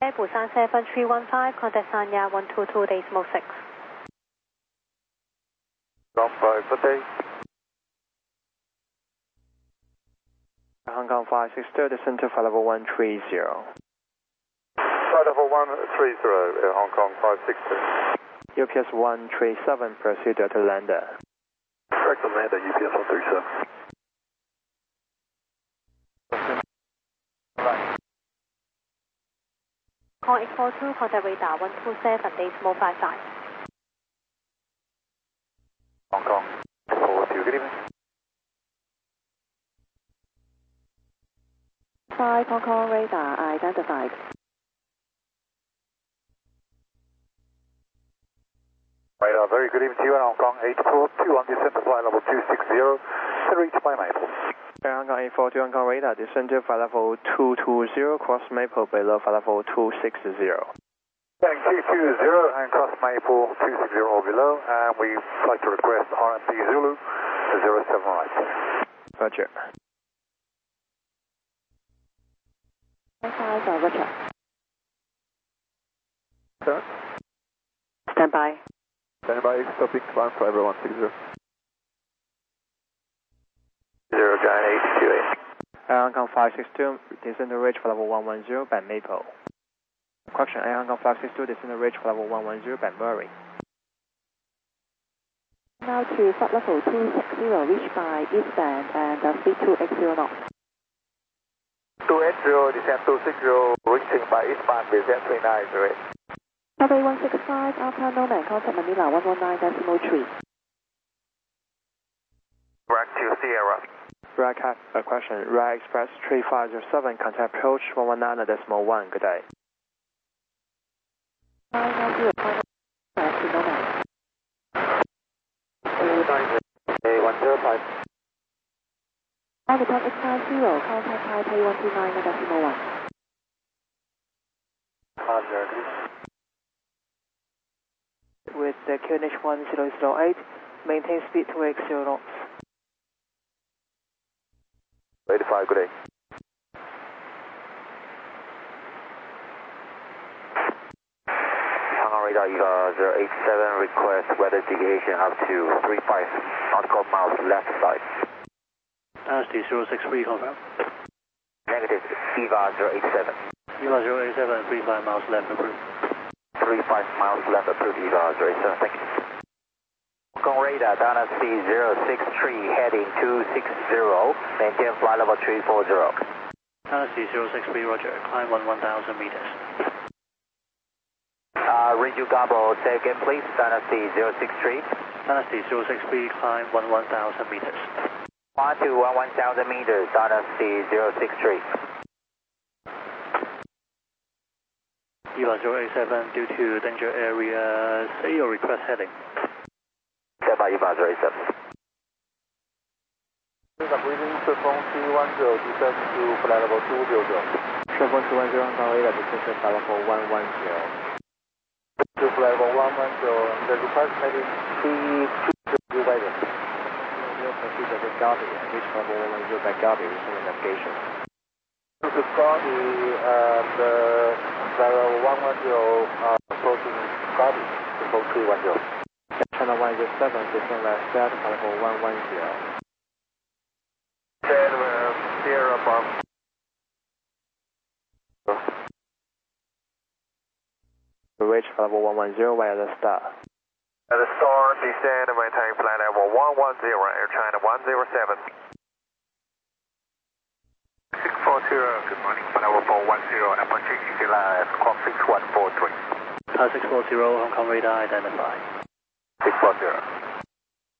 Busan 7315, contact Sanya 122.6. Ground 5, good day. Hong Kong 562, descend to flight level 130. Flight level 130, Hong Kong 562. UPS 137, proceed to lander. Correct, lander, UPS 137. Call 842, contact radar 127, decimal 55. Hong Kong 42, good evening. 5 Hong Kong radar identified. Radar, very good evening to you in Hong Kong 8421, descend to flight level 260, to reach by Maple. Air Hong Kong 842, Hong Kong radar, descend to flight level 220, cross Maple below flight level 260. Heading 220 and cross Maple 260 or below, and we'd like to request RMP Zulu 07 right. Roger. 5 Roger. Sir? Stand by. Stand by, stopping climb for everyone 60. 0 Giant 828. Air Hong Kong 562, descend to reach flight level 110 by Maple. Correction, Air Hong Kong 562, descend to reach flight level 110 by Murray. Now to flight level 260, reach by eastbound and speed 280 knots. 280, descend 260, reaching by eastbound, descend 390. Survey 165, Alpha Nomad, contact Manila 119.3. Rack to Sierra. Rack question, Rack Express 3507, contact approach 119.1, good day. 990, contact Nomad. 105. Altimeter X90, contact Taipei 129.1. With the QNH 1008, maintain speed 280 knots. 85, good day. Hong Kong radar EVA 087, request weather deviation up to 35 nautical miles left side. Dynasty 063, confirm. Negative, EVA 087. EVA 087, 35 miles left, approved. 35 miles left, approved EVA 087, thank you. Hong Kong radar, Dynasty 063, heading 260, maintain flight level 340. Dynasty 063, roger, climb 1000 meters. Radio Gabo, say again please, Dynasty 063. Dynasty 063, climb 1000 meters. 1 to 1000 meters, Dynasty 063. EVA 087, due to danger area, say your request heading. Stand by EVA 087. Breathing, 顺风210, descend to flight level 260. 顺风210 Hong Kong radar, descend to flight level 110. To flight level 110, the request heading 320 weather. Proceed to Gabi and reach level 110 by Gabi, resume navigation. To Gabi and flight level 110, approaching Gabi,顺风310. China 107, descend left set, flight level 110. Sierra Bomb. Reach flight level 110 via the star. At the star, descend and maintain flight level 110, Air China 107. 640, good morning, flight level 410, approaching easy line, clock 6143. Tower 640, Hong Kong radar identified. 640.